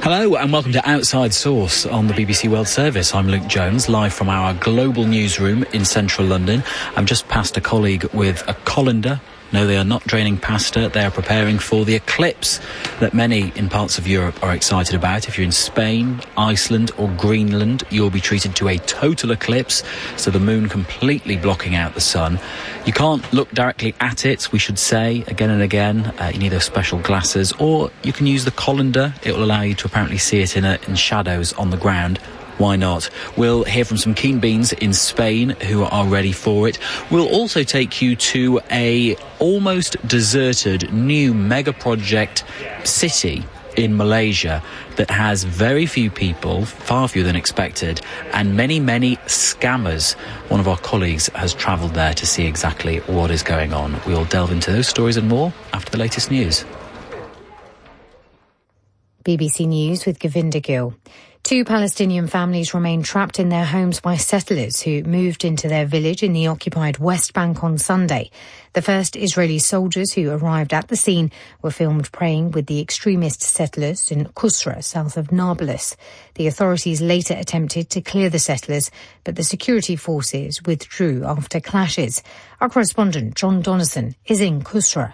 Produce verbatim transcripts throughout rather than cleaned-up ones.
Hello and welcome to Outside Source on the B B C World Service. I'm Luke Jones, live from our global newsroom in central London. I'm just past a colleague with a colander. No, they are not draining pasta. They are preparing for the eclipse that many in parts of Europe are excited about. If you're in Spain, Iceland or Greenland, you'll be treated to a total eclipse, so the moon completely blocking out the sun. You can't look directly at it, we should say, again and again. Uh, you need those special glasses, or you can use the colander. It will allow you to apparently see it in, a, in shadows on the ground. Why not? We'll hear from some keen beans in Spain who are ready for it. We'll also take you to a almost deserted new mega project city in Malaysia that has very few people, far fewer than expected, and many, many scammers. One of our colleagues has travelled there to see exactly what is going on. We'll delve into those stories and more after the latest news. B B C News with Govinda Gill. Two Palestinian families remain trapped in their homes by settlers who moved into their village in the occupied West Bank on Sunday. The first Israeli soldiers who arrived at the scene were filmed praying with the extremist settlers in Qusra, south of Nablus. The authorities later attempted to clear the settlers, but the security forces withdrew after clashes. Our correspondent, John Donnison, is in Qusra.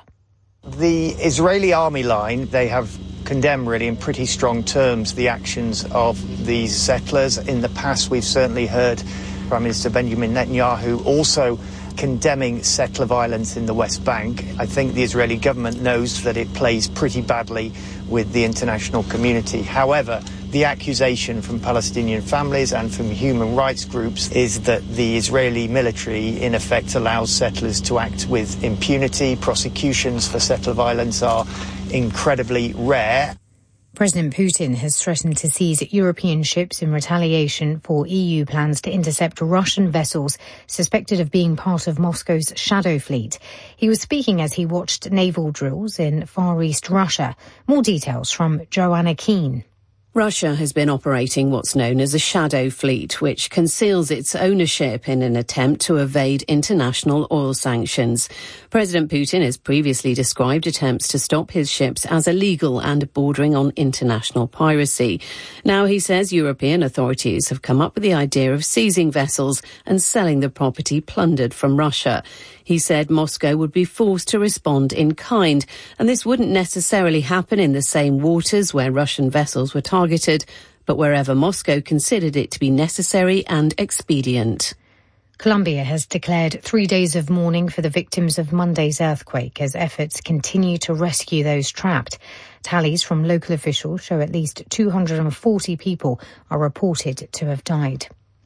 The Israeli army line, they have condemned really in pretty strong terms the actions of these settlers. In the past, we've certainly heard Prime Minister Benjamin Netanyahu also condemning settler violence in the West Bank. I think the Israeli government knows that it plays pretty badly with the international community. However, the accusation from Palestinian families and from human rights groups is that the Israeli military, in effect, allows settlers to act with impunity. Prosecutions for settler violence are incredibly rare. President Putin has threatened to seize European ships in retaliation for E U plans to intercept Russian vessels suspected of being part of Moscow's shadow fleet. He was speaking as he watched naval drills in Far East Russia. More details from Joanna Keane. Russia has been operating what's known as a shadow fleet, which conceals its ownership in an attempt to evade international oil sanctions. President Putin has previously described attempts to stop his ships as illegal and bordering on international piracy. Now he says European authorities have come up with the idea of seizing vessels and selling the property plundered from Russia. He said Moscow would be forced to respond in kind, and this wouldn't necessarily happen in the same waters where Russian vessels were targeted, but wherever Moscow considered it to be necessary and expedient. Colombia has declared three days of mourning for the victims of Monday's earthquake as efforts continue to rescue those trapped. Tallies from local officials show at least two hundred forty people are reported to have died.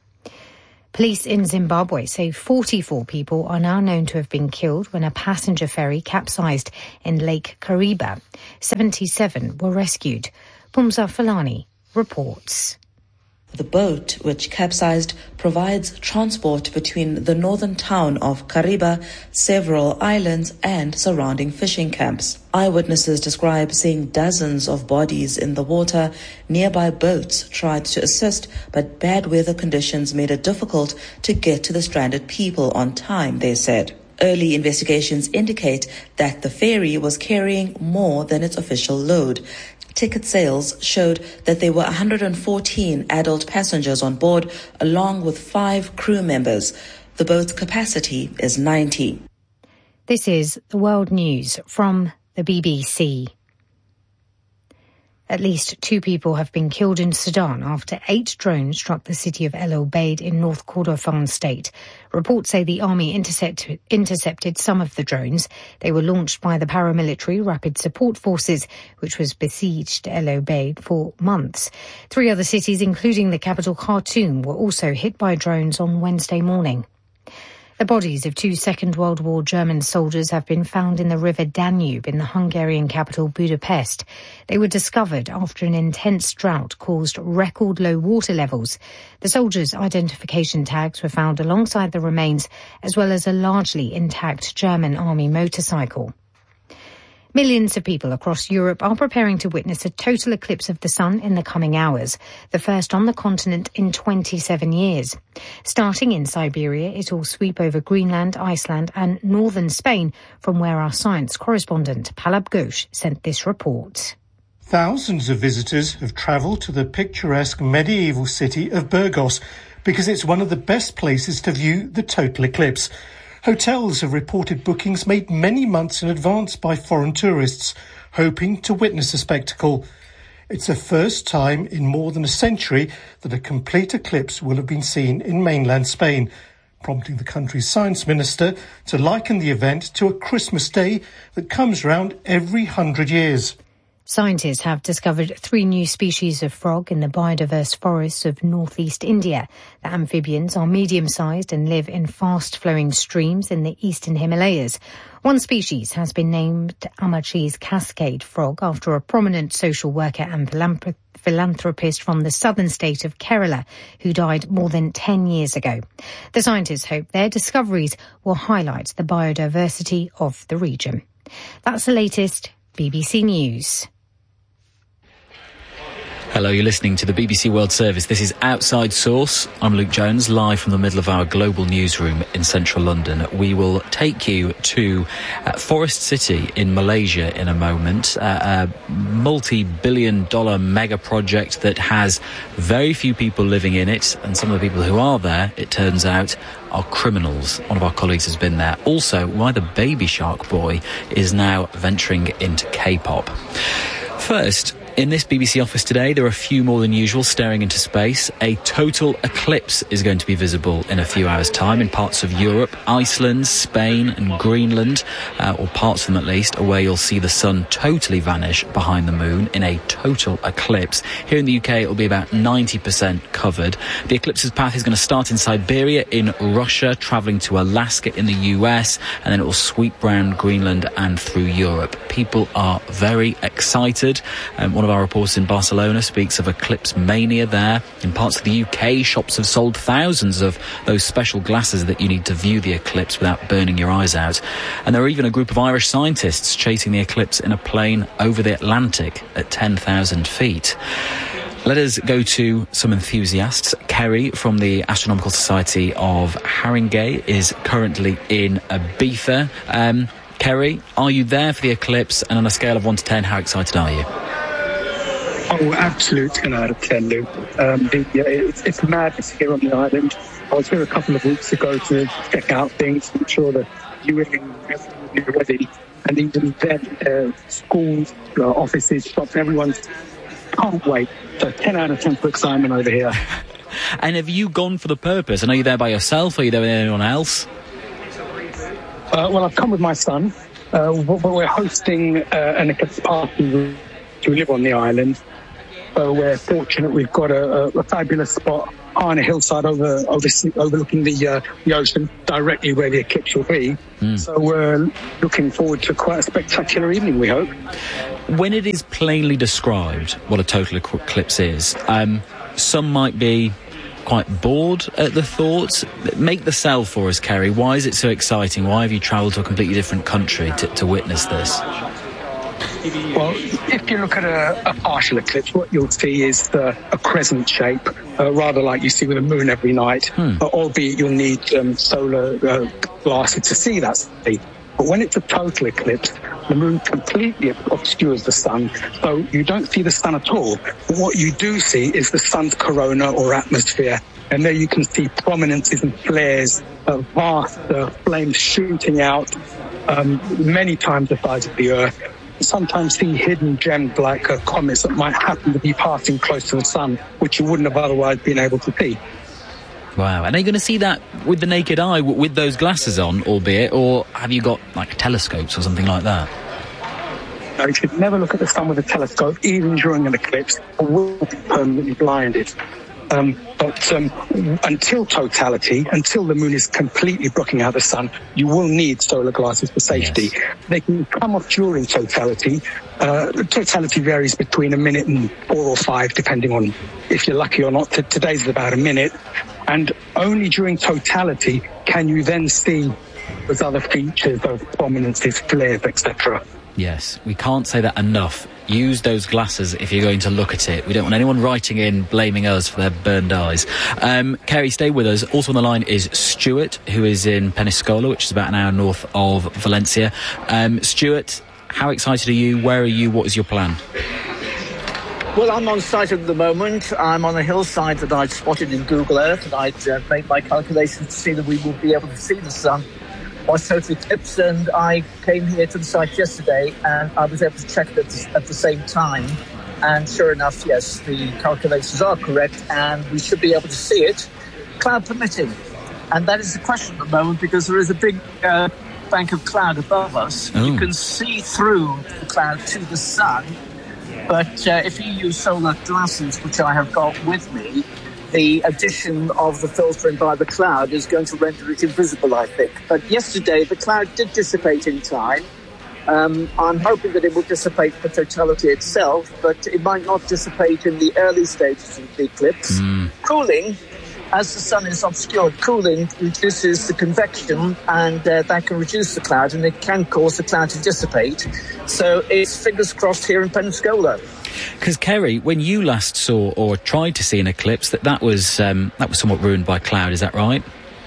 Police in Zimbabwe say forty-four people are now known to have been killed when a passenger ferry capsized in Lake Kariba. seventy-seven were rescued. Pumza Falani reports. The boat, which capsized, provides transport between the northern town of Kariba, several islands and surrounding fishing camps. Eyewitnesses describe seeing dozens of bodies in the water. Nearby boats tried to assist, but bad weather conditions made it difficult to get to the stranded people on time, they said. Early investigations indicate that the ferry was carrying more than its official load. Ticket sales showed that there were one hundred fourteen adult passengers on board, along with five crew members. The boat's capacity is ninety. This is the World News from the B B C. At least two people have been killed in Sudan after eight drones struck the city of El Obeid in North Kordofan state. Reports say the army intercept, intercepted some of the drones. They were launched by the paramilitary Rapid Support Forces, which was besieged El Obeid for months. Three other cities, including the capital Khartoum, were also hit by drones on Wednesday morning. The bodies of two Second World War German soldiers have been found in the River Danube in the Hungarian capital Budapest. They were discovered after an intense drought caused record low water levels. The soldiers' identification tags were found alongside the remains, as well as a largely intact German army motorcycle. Millions of people across Europe are preparing to witness a total eclipse of the sun in the coming hours, the first on the continent in twenty-seven years. Starting in Siberia, it will sweep over Greenland, Iceland and northern Spain, from where our science correspondent Palab Ghosh sent this report. Thousands of visitors have travelled to the picturesque medieval city of Burgos because it's one of the best places to view the total eclipse. Hotels have reported bookings made many months in advance by foreign tourists, hoping to witness the spectacle. It's the first time in more than a century that a complete eclipse will have been seen in mainland Spain, prompting the country's science minister to liken the event to a Christmas day that comes round every hundred years. Scientists have discovered three new species of frog in the biodiverse forests of northeast India. The amphibians are medium-sized and live in fast-flowing streams in the eastern Himalayas. One species has been named Amachi's cascade frog after a prominent social worker and philanthropist from the southern state of Kerala who died more than ten years ago. The scientists hope their discoveries will highlight the biodiversity of the region. That's the latest B B C News. Hello, you're listening to the B B C World Service. This is Outside Source. I'm Luke Jones, live from the middle of our global newsroom in central London. We will take you to uh, Forest City in Malaysia in a moment, uh, a multi-billion dollar mega project that has very few people living in it, and some of the people who are there, it turns out, are criminals. One of our colleagues has been there. Also, why the Baby Shark Boy is now venturing into K-pop. First, in this B B C office today, there are a few more than usual staring into space. A total eclipse is going to be visible in a few hours' time in parts of Europe, Iceland, Spain and Greenland, uh, or parts of them at least, where you'll see the sun totally vanish behind the moon in a total eclipse. Here in the U K, it will be about ninety percent covered. The eclipse's path is going to start in Siberia, in Russia, travelling to Alaska in the U S, and then it will sweep round Greenland and through Europe. People are very excited. Um, one of our reporters in Barcelona speaks of eclipse mania there. In parts of the U K, shops have sold thousands of those special glasses that you need to view the eclipse without burning your eyes out. And there are even a group of Irish scientists chasing the eclipse in a plane over the Atlantic at ten thousand feet. Let us go to some enthusiasts. Kerry from the Astronomical Society of Haringey is currently in Ibiza. Um, Kerry, are you there for the eclipse? And on a scale of one to ten, how excited are you? Oh, absolute ten out of ten, Luke. Um, the, yeah, it's, it's madness here on the island. I was here a couple of weeks ago to check out things, make sure that you were ready. And even then, uh, schools, uh, offices, shops, everyone's can't wait. So ten out of ten for excitement over here. And have you gone for the purpose? And are you there by yourself? Or are you there with anyone else? Uh, well, I've come with my son. Uh, we're hosting uh, an eclipse party to live on the island. So we're fortunate we've got a, a, a fabulous spot on a hillside over, over overlooking the uh, the ocean, directly where the eclipse will be. Mm. So we're looking forward to quite a spectacular evening, we hope. When it is plainly described what a total eclipse is, um, some might be quite bored at the thought. Make the sell for us, Kerry. Why is it so exciting? Why have you travelled to a completely different country to, to witness this? Well, if you look at a, a partial eclipse, what you'll see is the, a crescent shape, uh, rather like you see with the moon every night, hmm. uh, albeit you'll need um, solar uh, glasses to see that shape. But when it's a total eclipse, the moon completely obscures the sun, so you don't see the sun at all. But what you do see is the sun's corona or atmosphere, and there you can see prominences and flares of vast uh, flames shooting out um, many times the size of the Earth. Sometimes see hidden gems like uh, comets that might happen to be passing close to the sun, which you wouldn't have otherwise been able to see. Wow. And are you going to see that with the naked eye, w- with those glasses on, albeit, or have you got, like, telescopes or something like that? No, you should never look at the sun with a telescope, even during an eclipse, or will be permanently blinded. Um, but um, until totality, until the moon is completely blocking out the sun, you will need solar glasses for safety. Yes. They can come off during totality. Uh, totality varies between a minute and four or five, depending on if you're lucky or not. T- today's is about a minute. And only during totality can you then see those other features of prominences, flares, et cetera. Yes, we can't say that enough. Use those glasses if you're going to look at it. We don't want anyone writing in blaming us for their burned eyes. Um, Kerry, stay with us. Also on the line is Stuart, who is in Peniscola, which is about an hour north of Valencia. Um, Stuart, how excited are you? Where are you? What is your plan? Well, I'm on site at the moment. I'm on a hillside that I'd spotted in Google Earth, and I'd uh, made my calculations to see that we will be able to see the sun by total eclipse. And I came here to the site yesterday, and I was able to check it at the, at the same time. And sure enough, yes, the calculations are correct, and we should be able to see it, cloud permitting. And that is the question at the moment, because there is a big uh, bank of cloud above us. Oh. You can see through the cloud to the sun. But uh, if you use solar glasses, which I have got with me, the addition of the filtering by the cloud is going to render it invisible, I think. But yesterday, the cloud did dissipate in time. Um, I'm hoping that it will dissipate the totality itself, but it might not dissipate in the early stages of the eclipse. Mm. Cooling, as the sun is obscured, cooling reduces the convection, and uh, that can reduce the cloud, and it can cause the cloud to dissipate. So it's fingers crossed here in Pensacola. Because Kerry, when you last saw or tried to see an eclipse, that that was um, that was somewhat ruined by cloud. Is that right?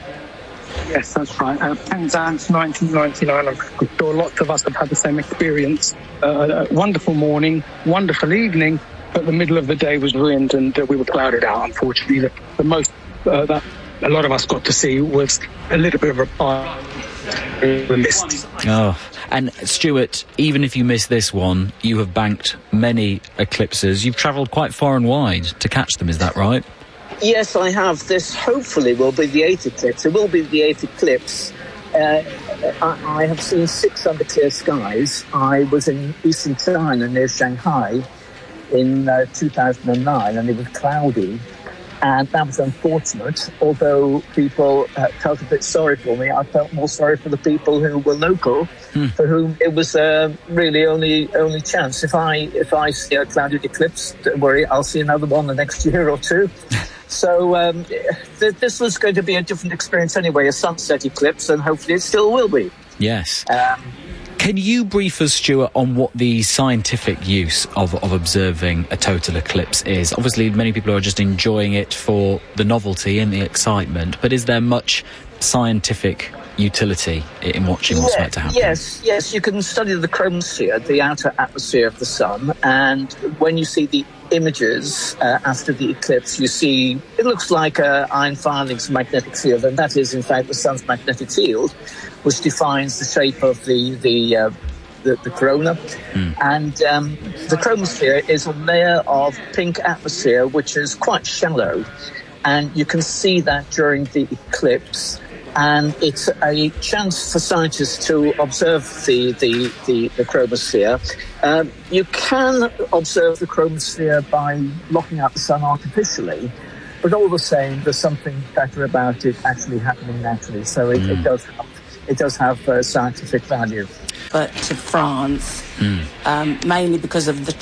Yes, that's right. Uh, Penzance, nineteen ninety-nine. I'm sure lots of us have had the same experience. Uh, a wonderful morning, wonderful evening, but the middle of the day was ruined, and uh, we were clouded out. Unfortunately, the, the most uh, that a lot of us got to see was a little bit of a fire in the mist. Oh. And Stuart, even if you miss this one, you have banked many eclipses. You've travelled quite far and wide to catch them, is that right? Yes, I have. This hopefully will be the eighth eclipse. It will be the eighth eclipse. Uh, I, I have seen six under clear skies. I was in eastern China near Shanghai in uh, two thousand nine, and it was cloudy. And that was unfortunate. Although people uh, felt a bit sorry for me, I felt more sorry for the people who were local, hmm. for whom it was uh, really only only chance. If I if I see a clouded eclipse, don't worry, I'll see another one the next year or two. So um, th- this was going to be a different experience anyway, a sunset eclipse, and hopefully it still will be. Yes. Um, Can you brief us, Stuart, on what the scientific use of, of observing a total eclipse is? Obviously, many people are just enjoying it for the novelty and the excitement, but is there much scientific utility in watching what's yeah, about to happen? Yes, yes. You can study the chromosphere, the outer atmosphere of the sun, and when you see the images uh, after the eclipse, you see it looks like uh, iron filings magnetic field, and that is in fact the sun's magnetic field, which defines the shape of the the uh, the, the corona. Mm. And um, the chromosphere is a layer of pink atmosphere which is quite shallow, and you can see that during the eclipse. And it's a chance for scientists to observe the, the, the, the chromosphere. Um, you can observe the chromosphere by locking out the sun artificially, but all the same, there's something better about it actually happening naturally. So it, mm. it does have, it does have uh, scientific value. But to France, mm. um, mainly because of the